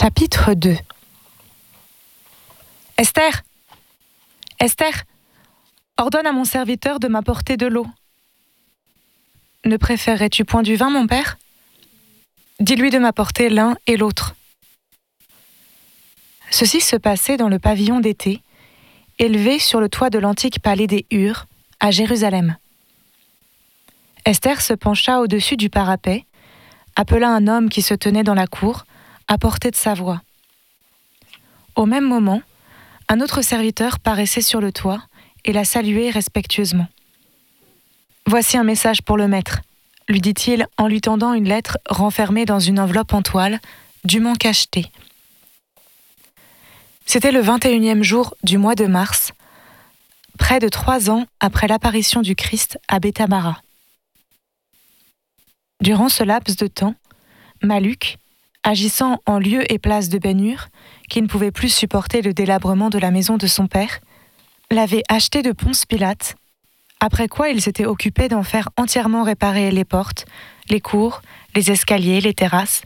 Chapitre 2. Esther, Esther, ordonne à mon serviteur de m'apporter de l'eau. Ne préférerais-tu point du vin, mon père ? Dis-lui de m'apporter l'un et l'autre. Ceci se passait dans le pavillon d'été, élevé sur le toit de l'antique palais des Hurs, à Jérusalem. Esther se pencha au-dessus du parapet, appela un homme qui se tenait dans la cour, à portée de sa voix. Au même moment, un autre serviteur paraissait sur le toit et la saluait respectueusement. « Voici un message pour le maître », lui dit-il en lui tendant une lettre renfermée dans une enveloppe en toile, dûment cachetée. C'était le 21e jour du mois de mars, près de 3 ans après l'apparition du Christ à Bethabara. Durant ce laps de temps, Malluc, agissant en lieu et place de Ben-Hur, qui ne pouvait plus supporter le délabrement de la maison de son père, l'avait acheté de Ponce Pilate, après quoi il s'était occupé d'en faire entièrement réparer les portes, les cours, les escaliers, les terrasses,